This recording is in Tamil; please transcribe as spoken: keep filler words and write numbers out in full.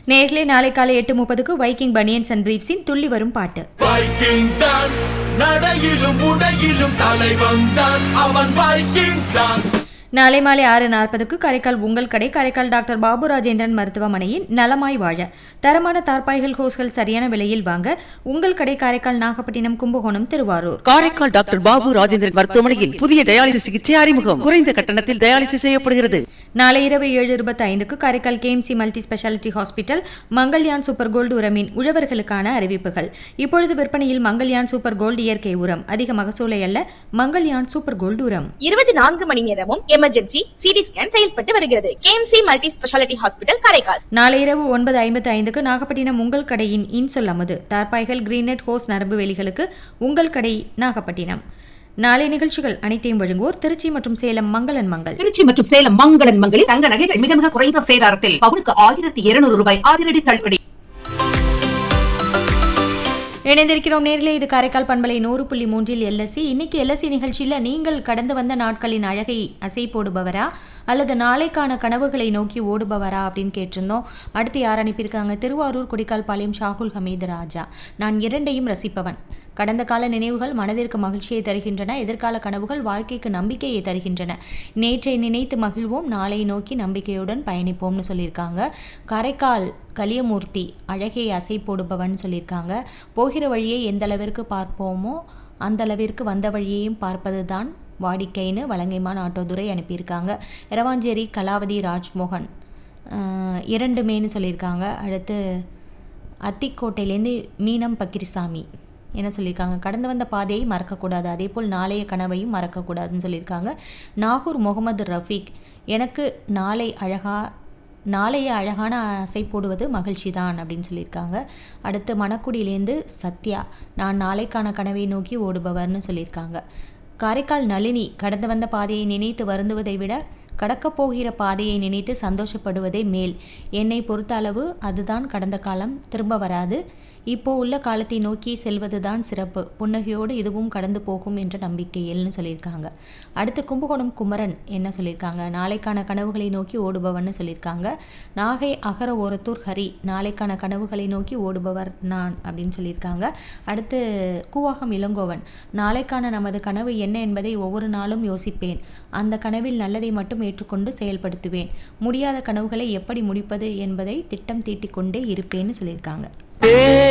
நேர்களை நாளை காலை எட்டு முப்பதுக்கு வைக்கிங் பனியன்ஸ் அண்ட் பிரீஃப்ஸின் துள்ளி வரும் பாட்டு. வைக்கிங் தான் நடையிலும் உடையிலும் தலைவன் தான் அவன் வைக்கிங் தான். நாளை மாலை ஆறு நாற்பதுக்கு காரைக்கால் உங்கள் கடை காரைக்கால் டாக்டர் பாபு ராஜேந்திரன் மருத்துவமனையின் நலமாய் வாழ தரமான தார்பாய்கள் ஹோஸ்கள் சரியான விலையில் வாங்க உங்கள் கடை காரைக்கால் நாகப்பட்டினம் கும்பகோணம் திருவாரூர். காரைக்கால் டாக்டர் பாபு ராஜேந்திரன் மருத்துவமனையில் புதிய டயாலிசிஸ் சிகிச்சை அறிமுகம். குறைந்த கட்டணத்தில் டயாலிசிஸ் செய்யப்படுகிறது. நாளை இரவு ஏழு இருபத்தி ஐந்துக்கு Karaikal KMC multi speciality hospital Mangalyaan super gold உரமின் உழவர்களுக்கான அறிவிப்புகள். இப்பொழுது விற்பனையில் மங்கள்யான் சூப்பர் கோல்டு இயற்கை உரம். அதிக மகசூலை அல்ல, மங்கள்யான் சூப்பர் கோல்டு உரம். இருபத்தி நான்கு மணி நேரமும் எமர்ஜென்சி சிடி ஸ்கேன் செயல்பட்டு வருகிறது. KMC multi speciality hospital Karaikal. நாளை இரவு ஒன்பது ஐம்பத்தி ஐந்துக்கு நாகப்பட்டினம் உங்கள் கடையின் இன்சொல் அமுது தார்பாய்கள் கிரீனெட் ஹோஸ் நரம்பு வேலிகளுக்கு உங்கள் கடை நாகப்பட்டினம். நாளை நிகழ்ச்சிகள் அனைத்தையும் வழங்குவோர் திருச்சி மற்றும் சேலம் மங்களன் மங்கள். திருச்சி மற்றும் சேலம் மங்களன் மங்களில் தங்க நகைகள் மிக மிக குறைந்த சேதாரத்தில் பவுனுக்கு ஆயிரத்தி இருநூறு ரூபாய் அதிரடி தள்ளுபடி. இணைந்திருக்கிறோம் நேர்களே, இது காரைக்கால் பண்பலை நூறு புள்ளி மூன்றில் எல்எஸ்சி. இன்னைக்கு எல்எஸ்சி நிகழ்ச்சியில் நீங்கள் கடந்து வந்த நாட்களின் அழகை அசை போடுபவரா அல்லது நாளைக்கான கனவுகளை நோக்கி ஓடுபவரா அப்படின்னு கேட்டிருந்தோம். அடுத்து யார் அனுப்பியிருக்காங்க? திருவாரூர் குடிக்கால் பாளையம் ஷாகுல் ஹமீது ராஜா. நான் இரண்டையும் ரசிப்பவன். கடந்த கால நினைவுகள் மனதிற்கு மகிழ்ச்சியை தருகின்றன, எதிர்கால கனவுகள் வாழ்க்கைக்கு நம்பிக்கையை தருகின்றன. நேற்றை நினைத்து மகிழ்வோம், நாளை நோக்கி நம்பிக்கையுடன் பயணிப்போம்னு சொல்லியிருக்காங்க. காரைக்கால் கலியமூர்த்தி அழகை அசை போடுபவன் சொல்லியிருக்காங்க. போகிற வழியை எந்த அளவிற்கு பார்ப்போமோ அந்த அளவிற்கு வந்த வழியையும் பார்ப்பது தான் வாடிக்கைன்னு வலங்கைமான் ஆட்டோதுரை அனுப்பியிருக்காங்க. இரவாஞ்சேரி கலாவதி ராஜ்மோகன் இரண்டுமேன்னு சொல்லியிருக்காங்க. அடுத்து அத்திக்கோட்டையிலேருந்து மீனம் பக்கிரிசாமி என்ன சொல்லியிருக்காங்க? கடந்து வந்த பாதையை மறக்கக்கூடாது, அதே போல் நாளைய கனவையும் மறக்கக்கூடாதுன்னு சொல்லியிருக்காங்க. நாகூர் முகமது ரஃபீக் எனக்கு நாளை அழகா நாளைய அழகான அசை போடுவது மகிழ்ச்சி தான் அப்படின்னு சொல்லியிருக்காங்க. அடுத்து மணக்குடியிலேருந்து சத்யா நான் நாளைக்கான கனவை நோக்கி ஓடுபவர்னு சொல்லியிருக்காங்க. காரைக்கால் நளினி கடந்து வந்த பாதையை நினைத்து வருந்துவதை விட கடக்கப் போகிற பாதையை நினைத்து சந்தோஷப்படுவதே மேல். என்னை பொறுத்த அளவு அதுதான் கடந்த காலம், திரும்ப வராது. இப்போ உள்ள காலத்தை நோக்கி செல்வது தான் சிறப்பு. புன்னகையோடு இதுவும் கடந்து போகும் என்ற நம்பிக்கையில்னு சொல்லியிருக்காங்க. அடுத்து கும்பகோணம் குமரன் என்ன சொல்லியிருக்காங்க? நாளைக்கான கனவுகளை நோக்கி ஓடுபவர்னு சொல்லியிருக்காங்க. நாகை அகர ஓரத்தூர் ஹரி நாளைக்கான கனவுகளை நோக்கி ஓடுபவர் நான் அப்படின்னு சொல்லியிருக்காங்க. அடுத்து கூவாகம் இளங்கோவன் நாளைக்கான நமது கனவு என்ன என்பதை ஒவ்வொரு நாளும் யோசிப்பேன். அந்த கனவில் நல்லதை மட்டும் ஏற்றுக்கொண்டு செயல்படுத்துவேன். முடியாத கனவுகளை எப்படி முடிப்பது என்பதை திட்டம் தீட்டிக் கொண்டே இருப்பேன்னு சொல்லியிருக்காங்க.